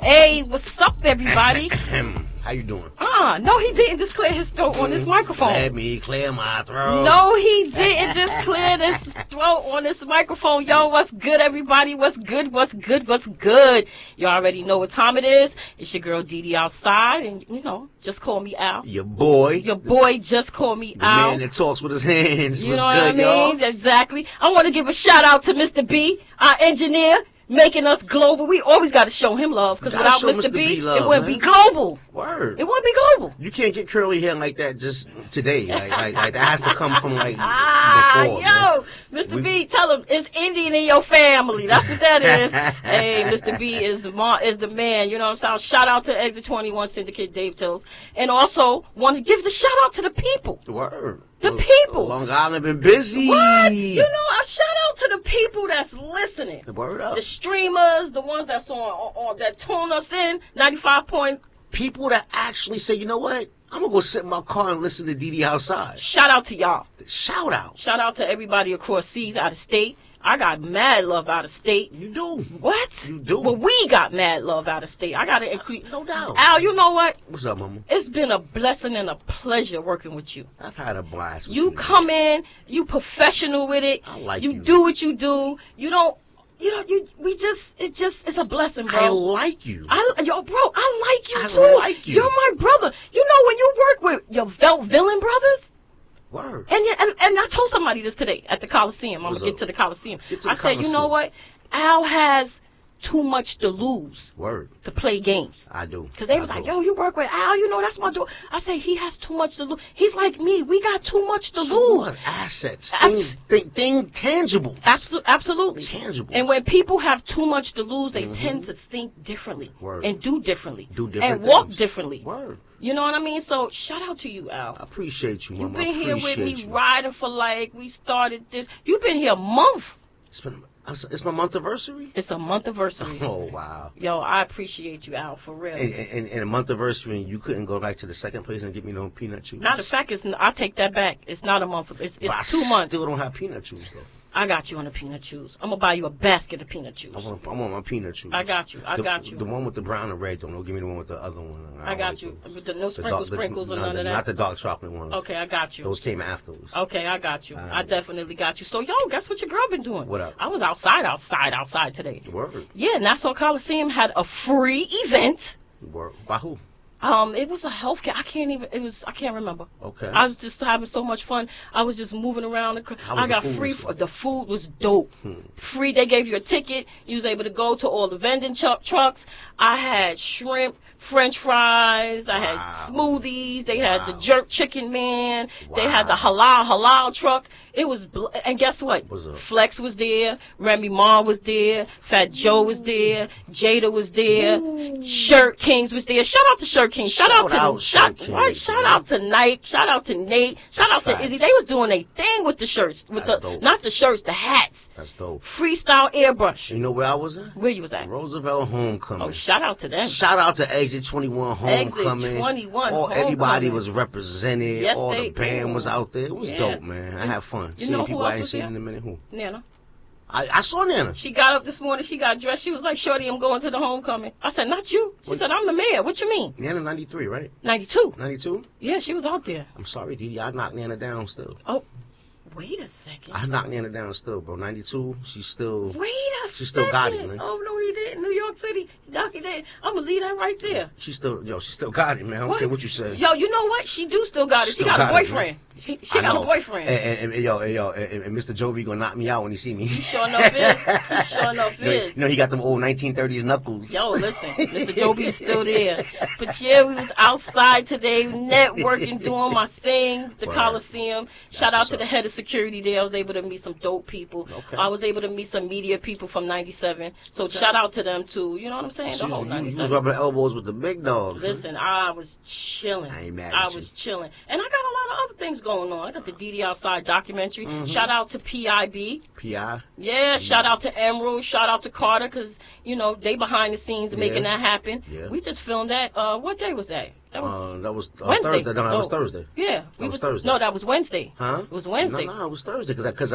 Hey, what's up, everybody? How you doing? No, he didn't just clear his throat on this microphone. Let me clear my throat. No, he didn't just clear this throat on this microphone. Yo, what's good, everybody? What's good? What's good? What's good? You already know what time it is. It's your girl, Dee outside, and, you know, just call me Al. Your boy. Your boy, just call me the Al. Man that talks with his hands. You What's know good, what I mean? y'all? Exactly. I want to give a shout out to Mr. B, our engineer, making us global. We always got to show him love, because without Mr. B, love, it wouldn't man. be global. Word. It wouldn't be global. You can't get curly hair like that just today. Like that has to come from before. Yo, man. Mr. B, tell him it's Indian in your family. That's what that is. Hey, Mr. B is the man. You know what I'm saying? Shout out to Exit 21 Syndicate, Dave Tills, and also want to give the shout out to the people. Word. The people. Long Island been busy. What? You know, I shout out to the people that's listening. Word up. The streamers, the ones that's on that tune us in 95 point. People that actually say, you know what? I'm going to go sit in my car and listen to Dee outside. Shout out to y'all. Shout out. Shout out to everybody across seas, out of state. I got mad love out of state. You do. What? You do. Well, we got mad love out of state. I got to increase. No doubt. Al, you know what? What's up, mama? It's been a blessing and a pleasure working with you. I've had a blast with you. You come in, you professional with it. I like you. You do what you do. You don't. It's a blessing, bro. I like you. Bro, I like you too. I like you. You're my brother. You know when you work with your Villain brothers? Word. And I told somebody this today at the Coliseum. I'm going to get to the Coliseum. I said, you know what? Al has too much to lose. Word. To play games. I do. Because they was like, yo, you work with Al, you know, that's my dude. I say, he has too much to lose. He's like me. We got too much to lose. Assets. Things tangible. Absolutely. Tangible. And when people have too much to lose, they tend to think differently. Word. And do differently. And walk differently. Word. You know what I mean? So, shout out to you, Al. I appreciate you, Mama. You've been here with me riding for we started this. You've been here a month. It's my month anniversary? It's a month anniversary. Oh, wow. Yo, I appreciate you, Al, for real. And a month anniversary, you couldn't go back to the second place and get me no peanut chews? Matter of fact, I take that back. It's not a month. It's 2 months. I still don't have peanut chews, though. I got you on the peanut chews. I'm going to buy you a basket of peanut chews. I want my peanut chews. I got you. The one with the brown and red, don't give me the one with the other one. I got you. No sprinkles or none of that? Not the dark chocolate ones. Okay, I got you. Those came afterwards. Okay, I got you. I definitely got you. So, yo, guess what your girl been doing? What up? I was outside today. Word. Yeah, Nassau Coliseum had a free event. Word. By who? It was a healthcare. I can't remember. Okay. I was just having so much fun. I was just moving around. I got free. The food was dope. Free. They gave you a ticket. You was able to go to all the vending trucks. I had shrimp, French fries. I had smoothies. They had the jerk chicken man. They had the halal truck. It was, and guess what? Flex was there. Remy Ma was there. Fat Joe was there. Jada was there. Shirt Kings was there. Shout out to Shirt King. Shout out to Nike. Shout out to Nate. Shout out to Izzy. They was doing a thing with the shirts. Not the shirts, the hats. That's dope. Freestyle airbrush. You know where I was at? Where you was at? Roosevelt Homecoming. Oh, shout out to them. Shout out to Exit 21 Homecoming. Exit 21 Homecoming. Everybody was represented. Yes, all the band was out there. It was dope, man. I had fun. You know people who else I ain't was seen there? in a minute. Who? Nana. I saw Nana. She got up this morning. She got dressed. She was like, "Shorty, I'm going to the homecoming." I said, "Not you." She said, "I'm the mayor." What you mean? Nana 93, right? 92. 92? Yeah, she was out there. I'm sorry, Dee. I knocked Nana down still. Oh, wait a second. I knocked Nana down still, bro. 92. She's still. Wait a second. She still got it, man. Oh no, he didn't. New York City, Doc, he did. I'm gonna leave that right there. She still got it, man. I don't care what you say. Yo, you know what? She do still got it. She got a boyfriend. She got a boyfriend. And Mr. Jovi gonna knock me out when he see me. He sure enough is. You know, he got them old 1930s knuckles. Yo, listen, Mr. Jovi is still there. But yeah, we was outside today, networking, doing my thing, the Coliseum. Shout out to the head of security there. I was able to meet some dope people. Okay. I was able to meet some media people from 97. So shout out to them too. You know what I'm saying? The whole 97. You was rubbing elbows with the big dogs. Listen, I was chilling. I ain't mad I was chilling. And I got a lot of other things going on. I got the Dee Outside documentary. Shout out to PIB. P.I.? Yeah, shout out to Emerald. Shout out to Carter, because, you know, they behind the scenes making that happen. Yeah. We just filmed that. What day was that? That was Wednesday. Thursday. That was Thursday. Yeah, that was Thursday. No, that was Wednesday. Huh? It was Wednesday. No, it was Thursday because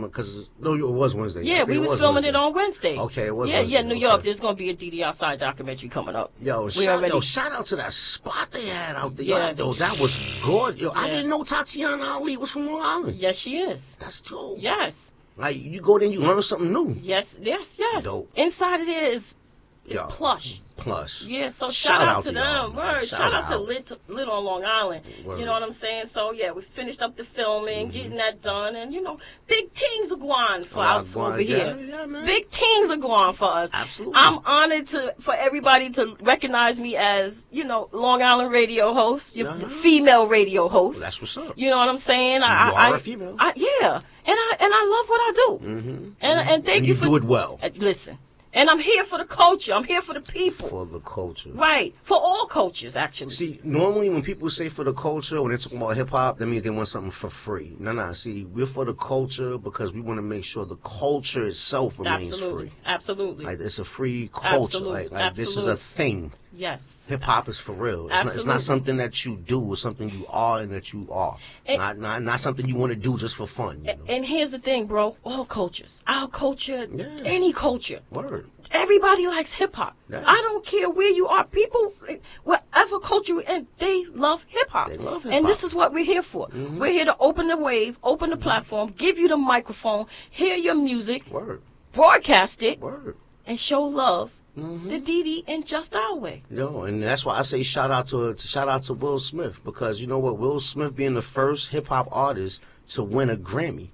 no, it was Wednesday. Yeah, we was filming it on Wednesday. Okay, it was. Yeah, Wednesday. New York. There's gonna be a DD Outside documentary coming up. Shout out to that spot they had out there. Yeah. Yo, that was good. Yo, I didn't know Tatiana Ali was from Long Island. Yes, she is. That's dope. Yes. Like you go there and you learn something new. Yes. Dope. Inside of there is plush. Yeah, so shout out to them. Word. Shout out to Lit on Long Island. Word. You know what I'm saying? So, yeah, we finished up the filming, getting that done. And, big things are going for us over here. Yeah, man. Big things are going for us. Absolutely. I'm honored for everybody to recognize me as, Long Island radio host, the female radio host. Well, that's what's up. You know what I'm saying? You are a female. Yeah. And I love what I do. Mm-hmm. And thank you for... you do it well. Listen. And I'm here for the culture. I'm here for the people. For the culture. Right. For all cultures, actually. See, normally when people say for the culture, when they're talking about hip-hop, that means they want something for free. No. See, we're for the culture because we want to make sure the culture itself remains free. Absolutely. Like, it's a free culture. Like this is a thing. Yes. Hip-hop is for real. It's not something that you do. It's something you are and that you are. Not something you want to do just for fun. And here's the thing, bro. All cultures. Our culture, any culture. Word. Everybody likes hip-hop. Yeah. I don't care where you are. People, whatever culture you're in, they love hip-hop. They love hip-hop. And this is what we're here for. Mm-hmm. We're here to open the wave, open the platform, give you the microphone, hear your music, broadcast it, and show love. Mm-hmm. The DD in just our way. And that's why I say shout out to Will Smith, because you know what, Will Smith being the first hip hop artist to win a Grammy.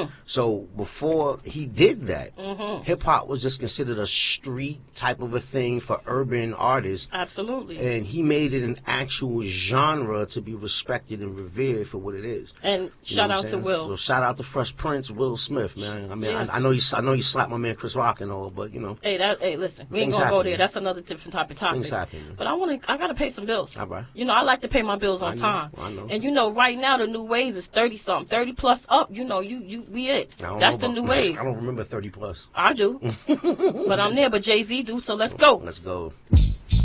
So before he did that, hip hop was just considered a street type of a thing for urban artists. Absolutely. And he made it an actual genre to be respected and revered for what it is. And shout out to Will. So shout out to Fresh Prince, Will Smith, man. I mean, I know you slapped my man Chris Rock and all, but Hey, listen, we ain't gonna go there. That's another different type of topic. Things happen. But I gotta pay some bills. All right. I like to pay my bills on time. I know. And right now the new wave is 30-something, 30 plus up. We it. That's the new wave. I don't remember 30 plus. I do. But I'm there, but Jay-Z do, so let's go. Let's go.